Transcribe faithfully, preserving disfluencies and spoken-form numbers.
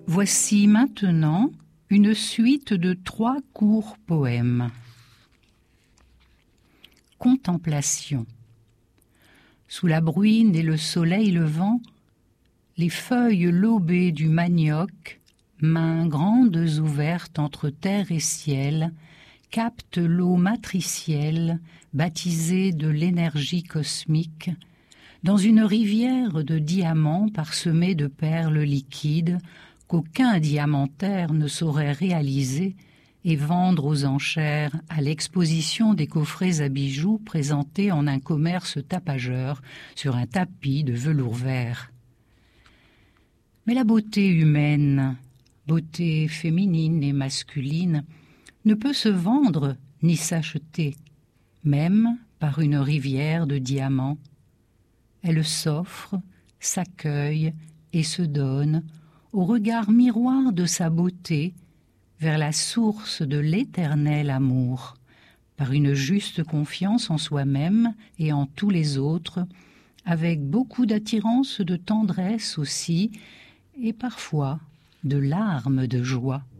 Voici maintenant une suite de trois courts poèmes. Contemplation. Sous la bruine et le soleil levant, les feuilles lobées du manioc, mains grandes ouvertes entre terre et ciel, captent l'eau matricielle, baptisée de l'énergie cosmique, dans une rivière de diamants parsemée de perles liquides qu'aucun diamantaire ne saurait réaliser et vendre aux enchères à l'exposition des coffrets à bijoux présentés en un commerce tapageur sur un tapis de velours vert. Mais la beauté humaine, beauté féminine et masculine, ne peut se vendre ni s'acheter, même par une rivière de diamants. Elle s'offre, s'accueille et se donne au regard miroir de sa beauté vers la source de l'éternel amour, par une juste confiance en soi-même et en tous les autres, avec beaucoup d'attirance, de tendresse aussi, et parfois de larmes de joie.